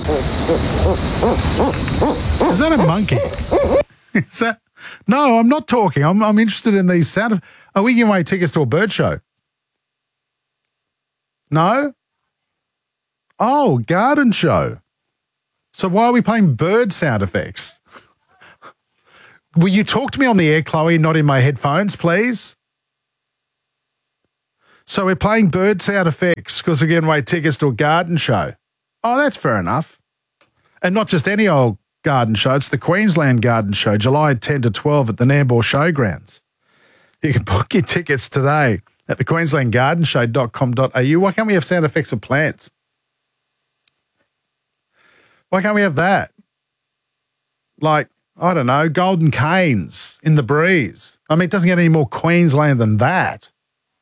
Is that a monkey? Is that? No, I'm not talking. I'm interested in these sound. Are we giving away tickets to a bird show? No? Oh, garden show. So why are we playing bird sound effects? Will you talk to me on the air, Chloe, not in my headphones, please? So we're playing bird sound effects because we're giving away tickets to a garden show. Oh, that's fair enough. And not just any old garden show. It's the Queensland Garden Show, July 10 to 12 at the Nambour Showgrounds. You can book your tickets today at the queenslandgardenshow.com.au. Why can't we have sound effects of plants? Why can't we have that? Like, I don't know, golden canes in the breeze. I mean, it doesn't get any more Queensland than that.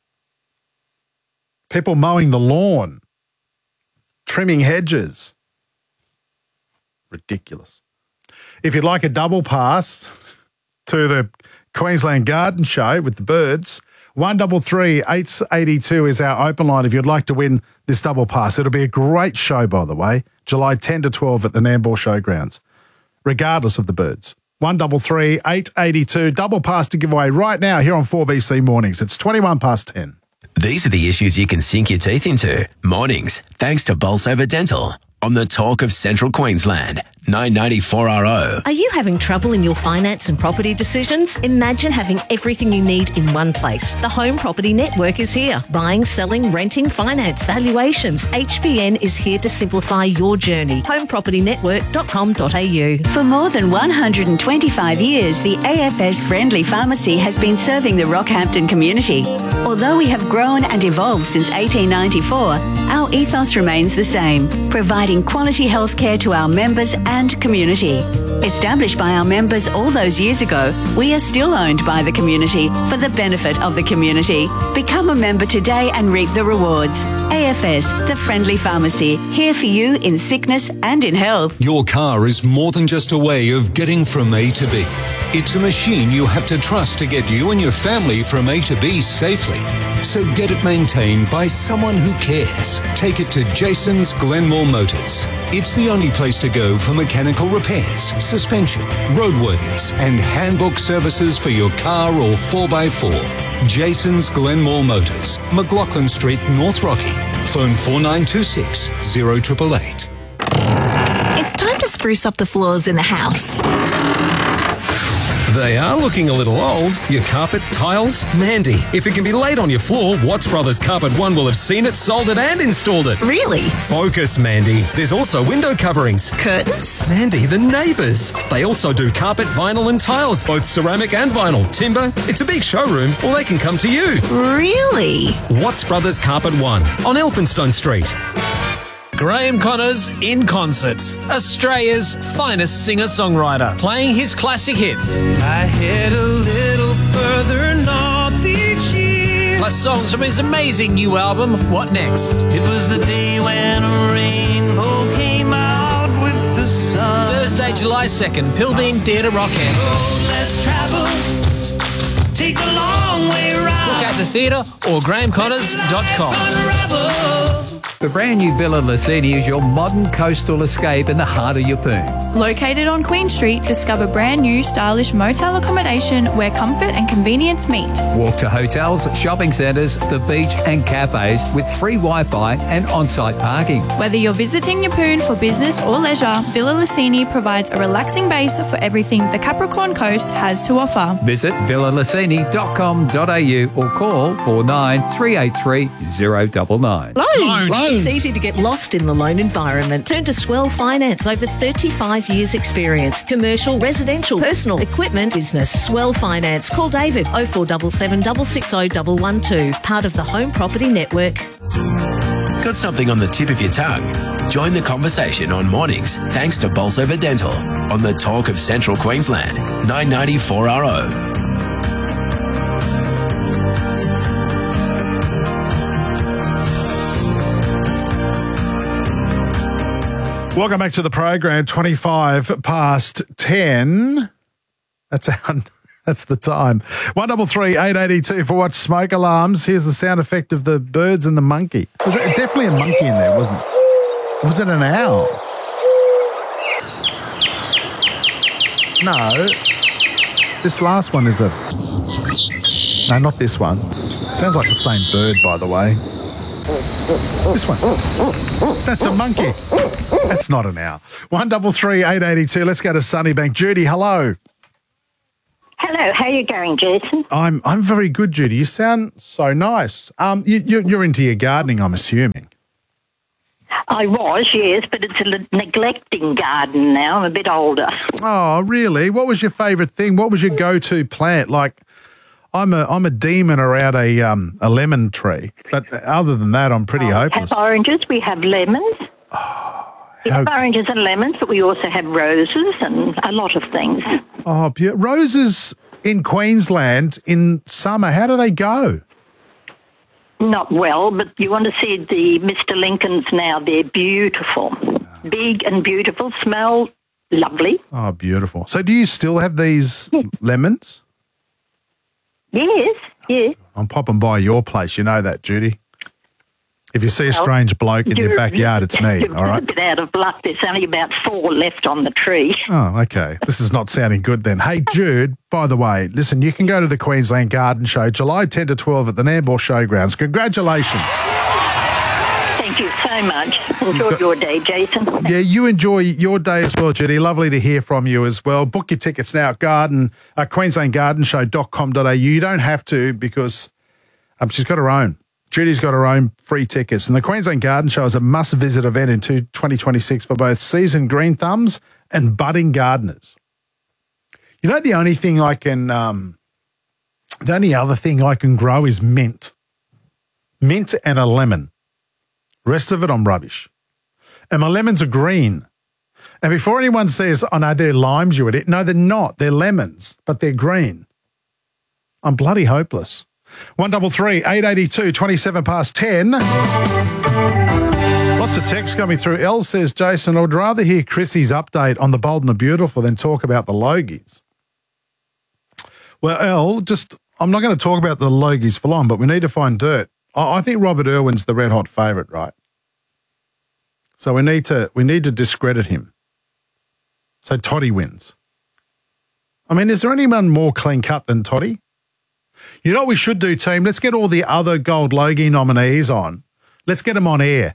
People mowing the lawn, trimming hedges. Ridiculous. If you'd like a double pass to the Queensland Garden Show with the birds, 133 882 is our open line if you'd like to win this double pass. It'll be a great show, by the way, July 10 to 12 at the Nambour Showgrounds, regardless of the birds. 133 882, double pass to give away right now here on 4BC Mornings. It's 21 past 10. These are the issues you can sink your teeth into. Mornings, thanks to Bolsover Dental. On the Talk of Central Queensland, 994RO. Are you having trouble in your finance and property decisions? Imagine having everything you need in one place. The Home Property Network is here. Buying, selling, renting, finance, valuations. HPN is here to simplify your journey. HomePropertyNetwork.com.au. For more than 125 years, the AFS Friendly Pharmacy has been serving the Rockhampton community. Although we have grown and evolved since 1894, our ethos remains the same, providing quality healthcare to our members and community. Established by our members all those years ago, we are still owned by the community for the benefit of the community. Become a member today and reap the rewards. AFS, the Friendly Pharmacy, here for you in sickness and in health. Your car is more than just a way of getting from A to B. It's a machine you have to trust to get you and your family from A to B safely. So get it maintained by someone who cares. Take it to Jason's Glenmore Motors. It's the only place to go for mechanical repairs, suspension, roadworthiness, and handbook services for your car or 4x4. Jason's Glenmore Motors, McLaughlin Street, North Rocky. Phone 4926 0888. It's time to spruce up the floors in the house. They are looking a little old. Your carpet, tiles, Mandy. If it can be laid on your floor, Watts Brothers Carpet One will have seen it, sold it and installed it. Really? Focus, Mandy. There's also window coverings. Curtains? Mandy, the neighbours. They also do carpet, vinyl and tiles, both ceramic and vinyl. Timber. It's a big showroom, or they can come to you. Really? Watts Brothers Carpet One on Elphinstone Street. Graham Connors in concert, Australia's finest singer-songwriter, playing his classic hits. I head a little further north each year. Plus songs from his amazing new album, What Next? It was the day when a rainbow came out with the sun. Thursday, July 2nd, Pilbeam Theatre, Rockhampton. Oh, let's travel, take a long way round. Book at the theatre or grahamconnors.com. The brand new Villa Lucini is your modern coastal escape in the heart of Yeppoon. Located on Queen Street, discover brand new stylish motel accommodation where comfort and convenience meet. Walk to hotels, shopping centres, the beach and cafes with free Wi-Fi and on-site parking. Whether you're visiting Yeppoon for business or leisure, Villa Lucini provides a relaxing base for everything the Capricorn Coast has to offer. Visit villalucini.com.au or call 49 383 099. Loans. It's easy to get lost in the loan environment. Turn to Swell Finance. Over 35 years experience. Commercial, residential, personal, equipment, business. Swell Finance. Call David 0477 660 112. Part of the Home Property Network. Got something on the tip of your tongue? Join the conversation on Mornings thanks to Bolsover Dental on the Talk of Central Queensland, 994RO. Welcome back to the program, 25 past 10. That's the time. 133 882 for Watch Smoke Alarms. Here's the sound effect of the birds and the monkey. Was it definitely a monkey in there, wasn't it? Was it an owl? No. This last one is a... No, not this one. Sounds like the same bird, by the way. This one. That's a monkey. That's not an owl. 133 882. Let's go to Sunnybank. Judy, hello. Hello, how are you going, Jason? I'm very good, Judy. You sound so nice. You're into your gardening, I'm assuming. I was, yes, but it's a neglecting garden now. I'm a bit older. Oh, really? What was your favourite thing? What was your go-to plant? Like, I'm a demon around a lemon tree, but other than that, I'm pretty hopeless. We have oranges, we have lemons. We have oranges and lemons, but we also have roses and a lot of things. Oh, roses in Queensland in summer, how do they go? Not well, but you want to see the Mr. Lincolns now. They're beautiful. Big and beautiful, smell lovely. Oh, beautiful. So do you still have these lemons? Yes, yes. I'm popping by your place. You know that, Judy. If you see a strange bloke in your backyard, it's me, all right? You're a bit out of luck. There's only about 4 left on the tree. Oh, okay. This is not sounding good then. Hey, Jude, by the way, listen, you can go to the Queensland Garden Show July 10 to 12 at the Nambour Showgrounds. Congratulations. Thank you so much. Enjoy your day, Jason. Yeah, you enjoy your day as well, Judy. Lovely to hear from you as well. Book your tickets now at queenslandgardenshow.com.au. You don't have to because she's got her own. Judy's got her own free tickets. And the Queensland Garden Show is a must-visit event in 2026 for both seasoned green thumbs and budding gardeners. You know, the only thing I can, the only other thing I can grow is mint. Mint and a lemon. Rest of it, I'm rubbish. And my lemons are green. And before anyone says, oh, no, they're limes you at it. No, they're not. They're lemons, but they're green. I'm bloody hopeless. 133 882 27 past 10. Lots of text coming through. Elle says, Jason, I would rather hear Chrissy's update on the Bold and the Beautiful than talk about the Logies. Well, Elle, I'm not going to talk about the Logies for long, but we need to find dirt. I think Robert Irwin's the red hot favourite, right? So we need to discredit him. So Toddy wins. I mean, is there anyone more clean cut than Toddy? You know what we should do, team? Let's get all the other Gold Logie nominees on. Let's get them on air.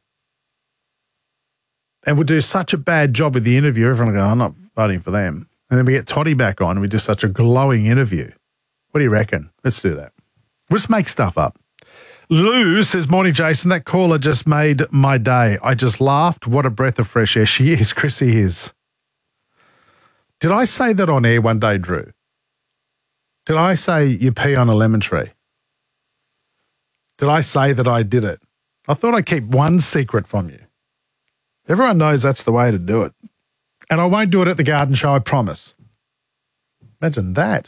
And we'll do such a bad job with the interview. Everyone will go, I'm not voting for them. And then we get Toddy back on and we do such a glowing interview. What do you reckon? Let's do that. We'll just make stuff up. Lou says, morning, Jason. That caller just made my day. I just laughed. What a breath of fresh air. She is. Chrissy is. Did I say that on air one day, Drew? Did I say you pee on a lemon tree? Did I say that I did it? I thought I'd keep one secret from you. Everyone knows that's the way to do it. And I won't do it at the garden show, I promise. Imagine that.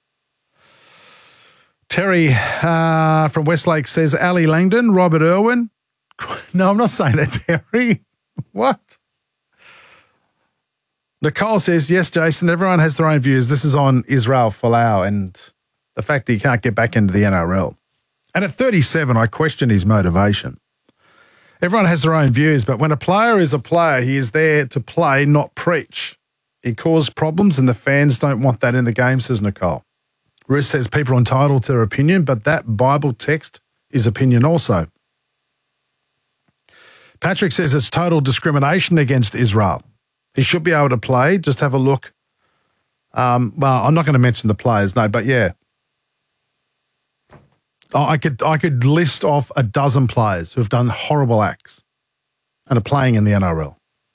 Terry from Westlake says, Ali Langdon, Robert Irwin. No, I'm not saying that, Terry. What? Nicole says, yes, Jason, everyone has their own views. This is on Israel Folau and the fact that he can't get back into the NRL. And at 37, I question his motivation. Everyone has their own views, but when a player is a player, he is there to play, not preach. He caused problems and the fans don't want that in the game, says Nicole. Ruth says people are entitled to their opinion, but that Bible text is opinion also. Patrick says it's total discrimination against Israel. He should be able to play. Just have a look. Well, I'm not going to mention the players, no, but yeah. I could list off a dozen players who have done horrible acts and are playing in the NRL.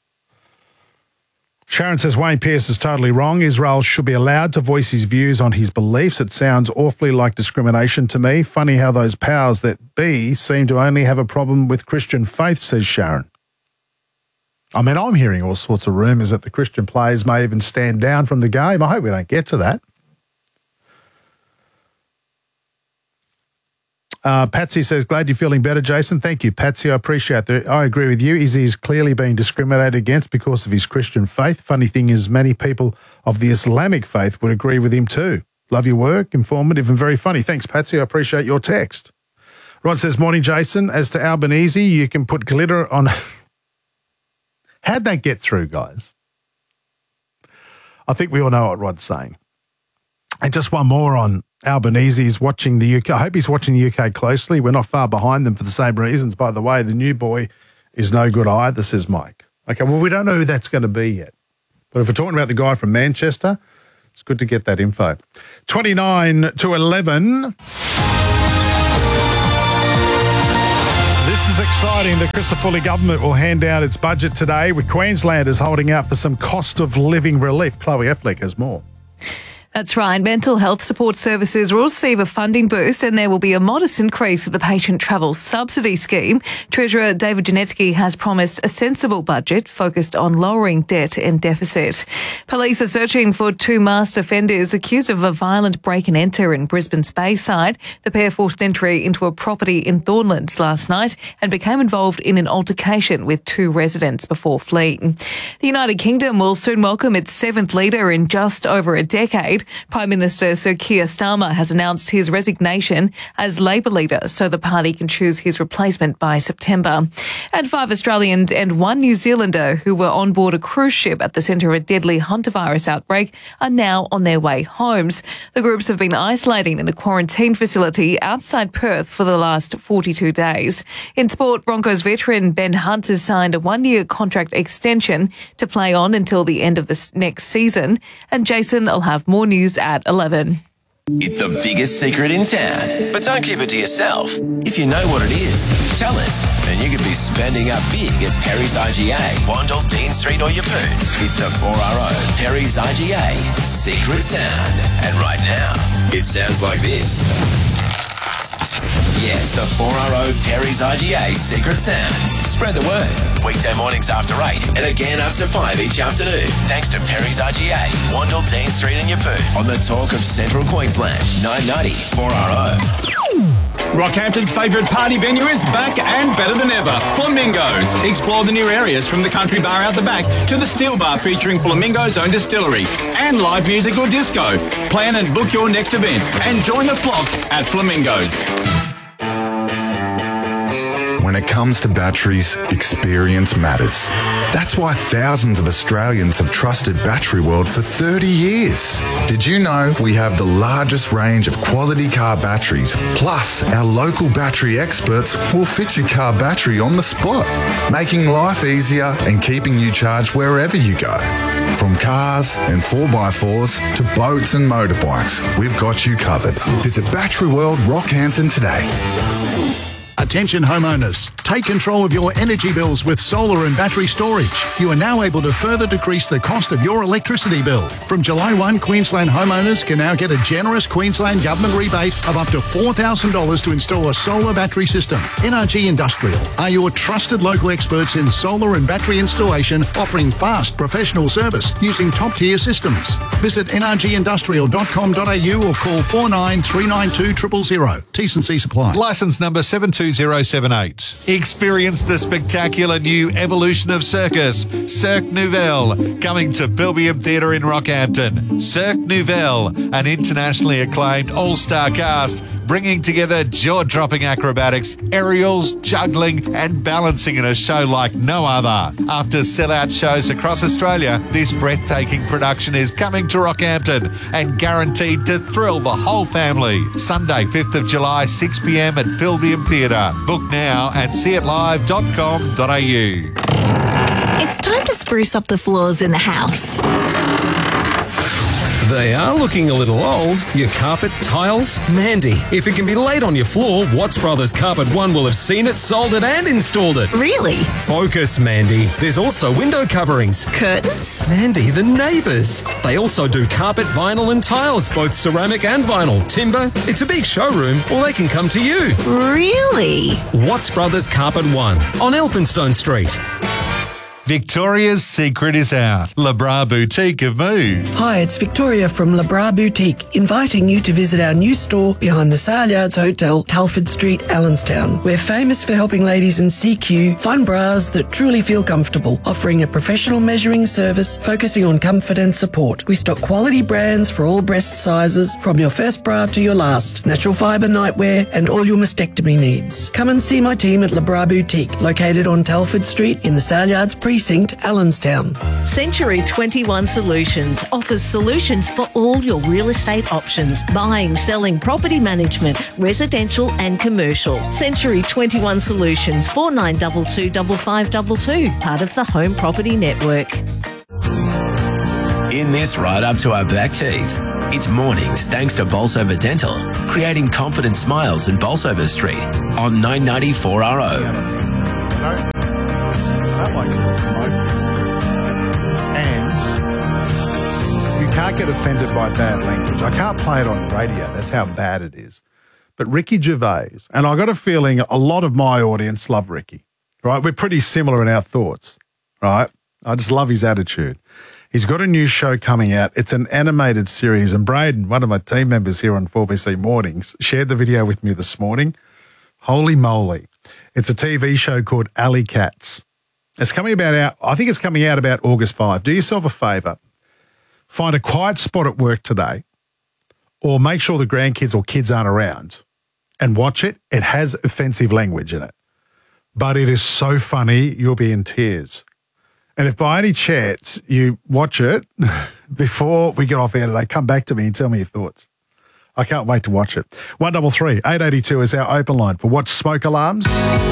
Sharon says Wayne Pearce is totally wrong. Israel should be allowed to voice his views on his beliefs. It sounds awfully like discrimination to me. Funny how those powers that be seem to only have a problem with Christian faith, says Sharon. I mean, I'm hearing all sorts of rumours that the Christian players may even stand down from the game. I hope we don't get to that. Patsy says, glad you're feeling better, Jason. Thank you, Patsy. I appreciate that. I agree with you. Izzy is clearly being discriminated against because of his Christian faith. Funny thing is, many people of the Islamic faith would agree with him too. Love your work, informative and very funny. Thanks, Patsy. I appreciate your text. Rod says, morning, Jason. As to Albanese, you can put glitter on... How'd that get through, guys? I think we all know what Rod's saying. And just one more on Albanese. He's watching the UK. I hope he's watching the UK closely. We're not far behind them for the same reasons. By the way, the new boy is no good either, says Mike. Okay, well, we don't know who that's going to be yet. But if we're talking about the guy from Manchester, it's good to get that info. 29 to 11. This is exciting. The Crisafulli government will hand out its budget today, with Queenslanders holding out for some cost of living relief. Chloe Affleck has more. That's right. Mental health support services will receive a funding boost, and there will be a modest increase of the patient travel subsidy scheme. Treasurer David Janetsky has promised a sensible budget focused on lowering debt and deficit. Police are searching for two masked offenders accused of a violent break and enter in Brisbane's Bayside. The pair forced entry into a property in Thornlands last night and became involved in an altercation with two residents before fleeing. The United Kingdom will soon welcome its seventh leader in just over a decade. Prime Minister Sir Keir Starmer has announced his resignation as Labor leader so the party can choose his replacement by September. And 5 Australians and 1 New Zealander who were on board a cruise ship at the centre of a deadly hantavirus outbreak are now on their way homes. The groups have been isolating in a quarantine facility outside Perth for the last 42 days. In sport, Broncos veteran Ben Hunt has signed a 1-year contract extension to play on until the end of the next season. And Jason will have more news at 11. It's the biggest secret in town, but don't keep it to yourself. If you know what it is, tell us, and you could be spending up big at Perry's IGA, Wandle, Dean Street or Yeppoon. It's the 4RO Perry's IGA Secret Sound. And right now, it sounds like this. Yes, the 4RO Perry's IGA Secret Sound. Spread the word. Weekday mornings after 8 and again after 5 each afternoon. Thanks to Perry's IGA, Wandle, Dean Street and Yeppoon. On the talk of Central Queensland, 990 4RO. Rockhampton's favourite party venue is back and better than ever. Flamingos. Explore the new areas from the country bar out the back to the steel bar featuring Flamingo's own distillery and live music or disco. Plan and book your next event and join the flock at Flamingos. When it comes to batteries, experience matters. That's why thousands of Australians have trusted Battery World for 30 years. Did you know we have the largest range of quality car batteries? Plus, our local battery experts will fit your car battery on the spot, making life easier and keeping you charged wherever you go. From cars and 4x4s to boats and motorbikes, we've got you covered. Visit Battery World Rockhampton today. Attention homeowners, take control of your energy bills with solar and battery storage. You are now able to further decrease the cost of your electricity bill. From July 1, Queensland homeowners can now get a generous Queensland government rebate of up to $4,000 to install a solar battery system. NRG Industrial are your trusted local experts in solar and battery installation, offering fast professional service using top-tier systems. Visit nrgindustrial.com.au or call 49392000. T&C supply. Licence number 72078. Experience the spectacular new evolution of circus, Cirque Nouvelle, coming to Pilbeam Theatre in Rockhampton. Cirque Nouvelle, an internationally acclaimed all-star cast, bringing together jaw-dropping acrobatics, aerials, juggling and balancing in a show like no other. After sell-out shows across Australia, this breathtaking production is coming to Rockhampton and guaranteed to thrill the whole family. Sunday, 5th of July, 6 p.m. at Pilbeam Theatre. Book now at seeitlive.com.au. It's time to spruce up the floors in the house. They are looking a little old. Your carpet, tiles, Mandy. If it can be laid on your floor, Watts Brothers Carpet One will have seen it, sold it and installed it. Really? Focus, Mandy. There's also window coverings. Curtains? Mandy, the neighbours. They also do carpet, vinyl and tiles, both ceramic and vinyl. Timber. It's a big showroom, or they can come to you. Really? Watts Brothers Carpet One on Elphinstone Street. Victoria's secret is out. Le Bras Boutique have moved. Hi, it's Victoria from Le Bras Boutique, inviting you to visit our new store behind the Sale Yards Hotel, Telford Street, Allenstown. We're famous for helping ladies in CQ find bras that truly feel comfortable, offering a professional measuring service focusing on comfort and support. We stock quality brands for all breast sizes, from your first bra to your last, natural fibre nightwear and all your mastectomy needs. Come and see my team at Le Bras Boutique, located on Telford Street in the Sale Yards Pre Precinct, Allenstown. Century 21 Solutions offers solutions for all your real estate options: buying, selling, property management, residential and commercial. Century 21 Solutions, 4922 5522, part of the Home Property Network. In this right up to our back teeth, it's mornings thanks to Bolsover Dental, creating confident smiles in Bolsover Street on 994 RO. And you can't get offended by bad language. I can't play it on radio. That's how bad it is. But Ricky Gervais, and I got a feeling a lot of my audience love Ricky, right? We're pretty similar in our thoughts, right? I just love his attitude. He's got a new show coming out. It's an animated series. And Braden, one of my team members here on 4BC Mornings, shared the video with me this morning. Holy moly. It's a TV show called Alley Cats. It's coming out about August 5. Do yourself a favour. Find a quiet spot at work today, or make sure the grandkids or kids aren't around, and watch it. It has offensive language in it, but it is so funny, you'll be in tears. And if by any chance you watch it before we get off air today, come back to me and tell me your thoughts. I can't wait to watch it. 133 882 is our open line for Watch Smoke Alarms.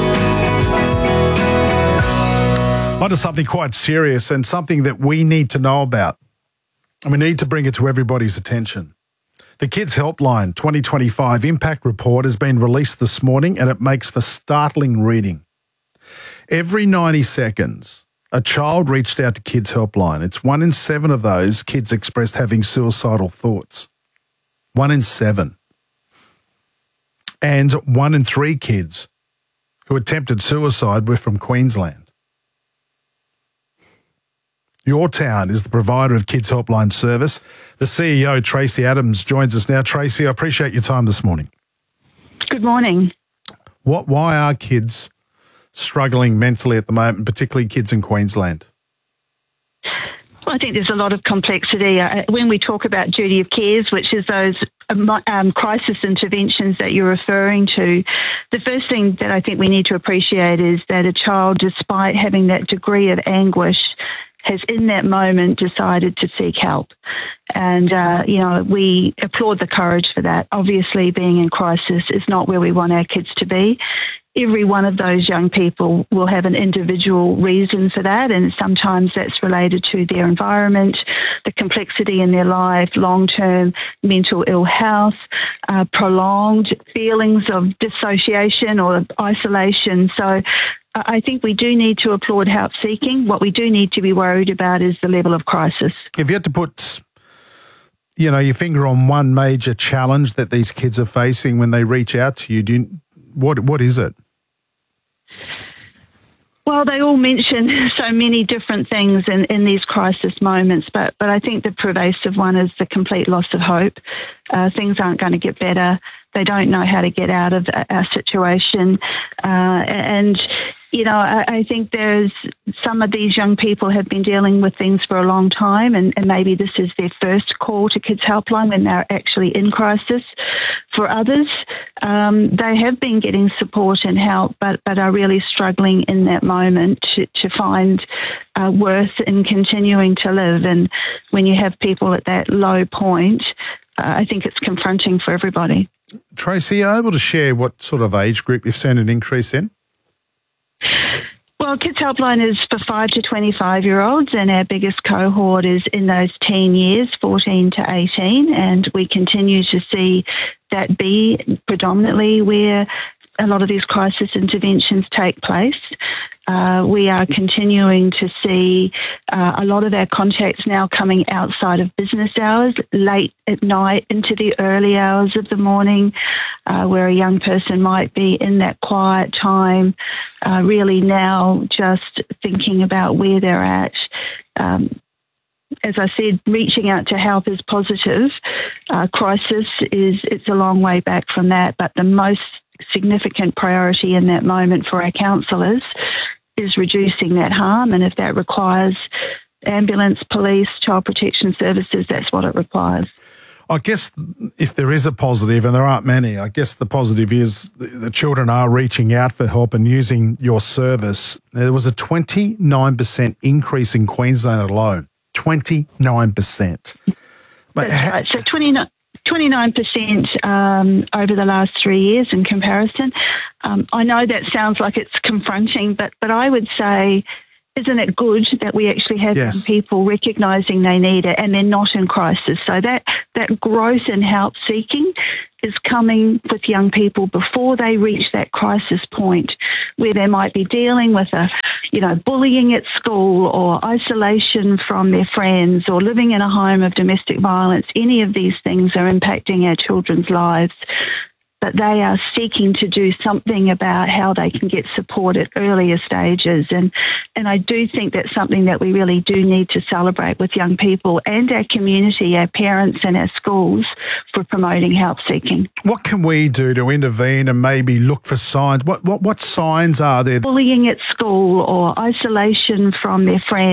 On to something quite serious and something that we need to know about. And we need to bring it to everybody's attention. The Kids Helpline 2025 Impact Report has been released this morning, and it makes for startling reading. Every 90 seconds, a child reached out to Kids Helpline. It's 1 in 7 of those kids expressed having suicidal thoughts. 1 in 7. And 1 in 3 kids who attempted suicide were from Queensland. Your town is the provider of Kids Helpline service. The CEO, Tracy Adams, joins us now. Tracy, I appreciate your time this morning. Good morning. Why are kids struggling mentally at the moment, particularly kids in Queensland? Well, I think there's a lot of complexity. When we talk about duty of cares, which is those crisis interventions that you're referring to, the first thing that I think we need to appreciate is that a child, despite having that degree of anguish, has in that moment decided to seek help. And, we applaud the courage for that. Obviously, being in crisis is not where we want our kids to be. Every one of those young people will have an individual reason for that, and sometimes that's related to their environment, the complexity in their life, long-term mental ill health, prolonged feelings of dissociation or isolation. So I think we do need to applaud help seeking. What we do need to be worried about is the level of crisis. If you had to put, your finger on one major challenge that these kids are facing when they reach out to you, what is it? Well, they all mention so many different things in these crisis moments, but I think the pervasive one is the complete loss of hope. Things aren't going to get better. They don't know how to get out of a situation. I think there's some of these young people have been dealing with things for a long time, and maybe this is their first call to Kids Helpline when they're actually in crisis. For others, they have been getting support and help, but are really struggling in that moment to find worth in continuing to live. And when you have people at that low point, I think it's confronting for everybody. Tracy, are you able to share what sort of age group you've seen an increase in? Well, Kids Helpline is for 5 to 25-year-olds, and our biggest cohort is in those teen years, 14 to 18, and we continue to see that be predominantly where a lot of these crisis interventions take place. We are continuing to see a lot of our contacts now coming outside of business hours, late at night into the early hours of the morning, where a young person might be in that quiet time, really now just thinking about where they're at. As I said, reaching out to help is positive. Crisis it's a long way back from that, but the most significant priority in that moment for our counsellors is reducing that harm, and if that requires ambulance, police, child protection services, that's what it requires. I guess if there is a positive, and there aren't many, I guess the positive is the children are reaching out for help and using your service. There was a 29% increase in Queensland alone. 29%. That's right. So 29% over the last 3 years in comparison. I know that sounds like it's confronting, but I would say, isn't it good that we actually have young people recognising they need it and they're not in crisis? So that growth in help seeking is coming with young people before they reach that crisis point where they might be dealing with bullying at school or isolation from their friends or living in a home of domestic violence. Any of these things are impacting our children's lives. But they are seeking to do something about how they can get support at earlier stages. And I do think that's something that we really do need to celebrate with young people and our community, our parents and our schools for promoting help seeking. What can we do to intervene and maybe look for signs? What signs are there? Bullying at school or isolation from their friends.